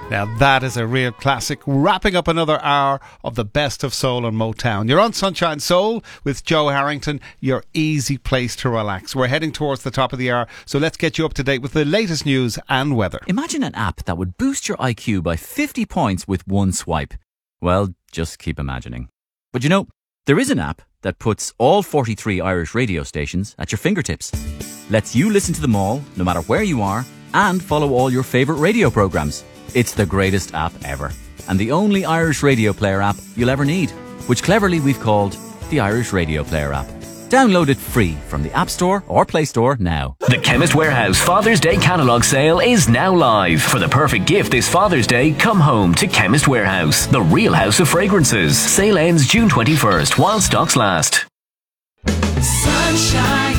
Now that is a real classic, wrapping up another hour of the best of soul and Motown. You're on Sunshine Soul with Joe Harrington, your easy place to relax. We're heading towards the top of the hour, so let's get you up to date with the latest news and weather. Imagine an app that would boost your IQ by 50 points with one swipe. Well, just keep imagining. But you know, there is an app that puts all 43 Irish radio stations at your fingertips. Lets you listen to them all, no matter where you are, and follow all your favourite radio programmes. It's the greatest app ever, and the only Irish radio player app you'll ever need, which cleverly we've called the Irish Radio Player app. Download it free from the App Store or Play Store now. The Chemist Warehouse Father's Day catalogue sale is now live. For the perfect gift this Father's Day, come home to Chemist Warehouse, the real house of fragrances. Sale ends June 21st while stocks last. Sunshine.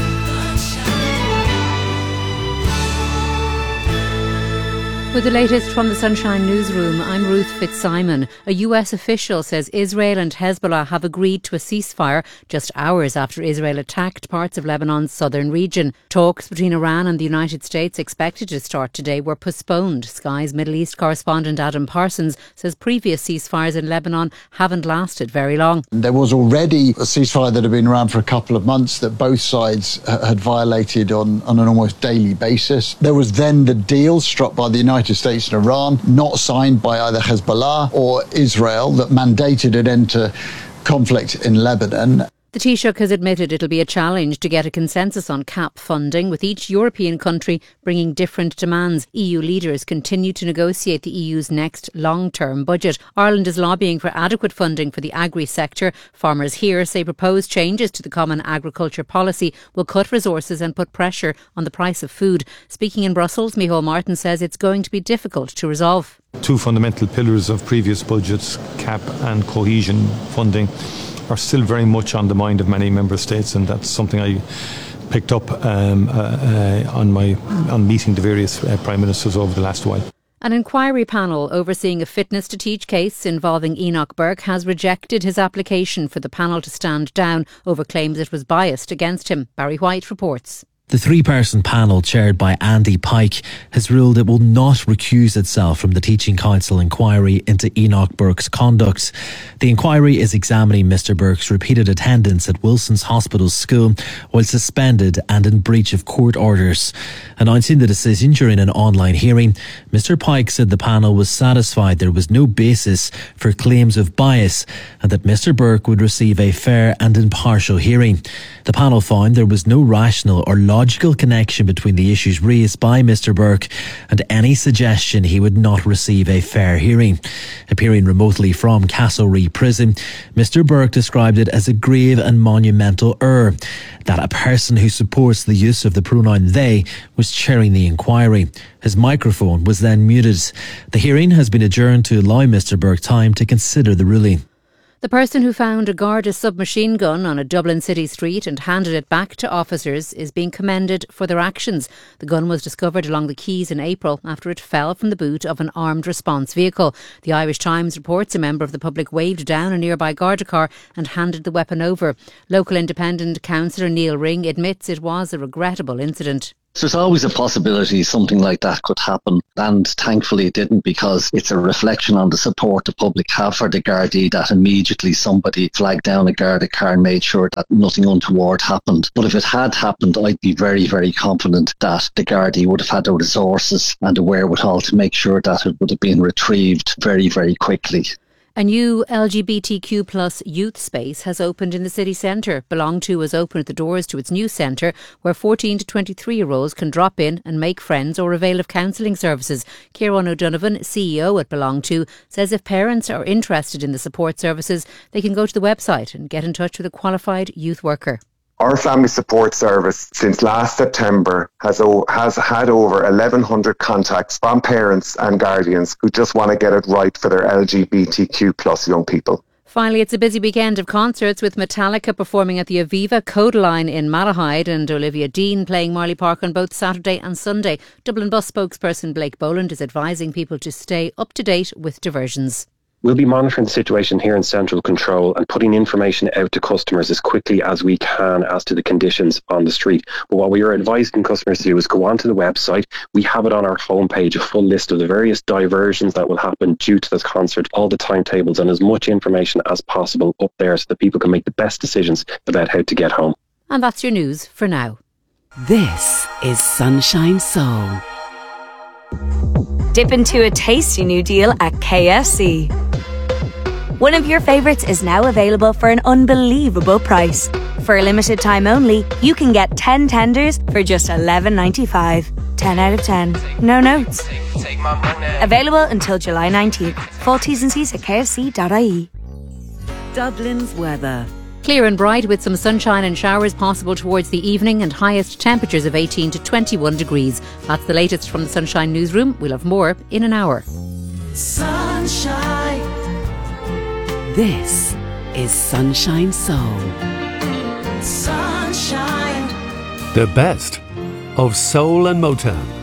With the latest from the Sunshine Newsroom, I'm Ruth Fitzsimon. A US official says Israel and Hezbollah have agreed to a ceasefire just hours after Israel attacked parts of Lebanon's southern region. Talks between Iran and the United States, expected to start today, were postponed. Sky's Middle East correspondent Adam Parsons says previous ceasefires in Lebanon haven't lasted very long. There was already a ceasefire that had been around for a couple of months that both sides had violated on an almost daily basis. There was then the deal struck by the United States and Iran, not signed by either Hezbollah or Israel, that mandated an end to conflict in Lebanon. The Taoiseach has admitted it'll be a challenge to get a consensus on CAP funding, with each European country bringing different demands. EU leaders continue to negotiate the EU's next long-term budget. Ireland is lobbying for adequate funding for the agri-sector. Farmers here say proposed changes to the Common Agriculture Policy will cut resources and put pressure on the price of food. Speaking in Brussels, Micheál Martin says it's going to be difficult to resolve. Two fundamental pillars of previous budgets, CAP and cohesion funding, are still very much on the mind of many member states, and that's something I picked up on meeting the various prime ministers over the last while. An inquiry panel overseeing a fitness to teach case involving Enoch Burke has rejected his application for the panel to stand down over claims it was biased against him. Barry White reports. The three-person panel, chaired by Andy Pike, has ruled it will not recuse itself from the Teaching Council inquiry into Enoch Burke's conduct. The inquiry is examining Mr Burke's repeated attendance at Wilson's Hospital School while suspended and in breach of court orders. Announcing the decision during an online hearing, Mr Pike said the panel was satisfied there was no basis for claims of bias and that Mr Burke would receive a fair and impartial hearing. The panel found there was no rational or logical connection between the issues raised by Mr Burke and any suggestion he would not receive a fair hearing. Appearing remotely from Castlereagh Prison, Mr Burke described it as a grave and monumental error that a person who supports the use of the pronoun they was chairing the inquiry. His microphone was then muted. The hearing has been adjourned to allow Mr Burke time to consider the ruling. The person who found a Garda submachine gun on a Dublin city street and handed it back to officers is being commended for their actions. The gun was discovered along the quays in April after it fell from the boot of an armed response vehicle. The Irish Times reports a member of the public waved down a nearby Garda car and handed the weapon over. Local independent councillor Neil Ring admits it was a regrettable incident. So there's always a possibility something like that could happen, and thankfully it didn't, because it's a reflection on the support the public have for the Gardaí that immediately somebody flagged down a Garda car and made sure that nothing untoward happened. But if it had happened, I'd be very, very confident that the Gardaí would have had the resources and the wherewithal to make sure that it would have been retrieved very, very quickly. A new LGBTQ plus youth space has opened in the city centre. Belong To has opened the doors to its new centre, where 14 to 23-year-olds can drop in and make friends or avail of counselling services. Kieran O'Donovan, CEO at Belong To, says if parents are interested in the support services, they can go to the website and get in touch with a qualified youth worker. Our family support service since last September has had over 1,100 contacts from parents and guardians who just want to get it right for their LGBTQ plus young people. Finally, it's a busy weekend of concerts, with Metallica performing at the Aviva Codaline in Malahide and Olivia Dean playing Marley Park on both Saturday and Sunday. Dublin Bus spokesperson Blake Boland is advising people to stay up to date with diversions. We'll be monitoring the situation here in central control and putting information out to customers as quickly as we can as to the conditions on the street. But what we are advising customers to do is go onto the website. We have it on our homepage, a full list of the various diversions that will happen due to this concert, all the timetables and as much information as possible up there so that people can make the best decisions about how to get home. And that's your news for now. This is Sunshine Soul. Dip into a tasty new deal at KFC. One of your favourites is now available for an unbelievable price. For a limited time only, you can get 10 tenders for just $11.95. 10 out of 10. No notes. Available until July 19th. Full T's and C's at kfc.ie. Dublin's weather. Clear and bright with some sunshine and showers possible towards the evening and highest temperatures of 18 to 21 degrees. That's the latest from the Sunshine Newsroom. We'll have more in an hour. Sunshine. This is Sunshine Soul. Sunshine. The best of soul and Motown.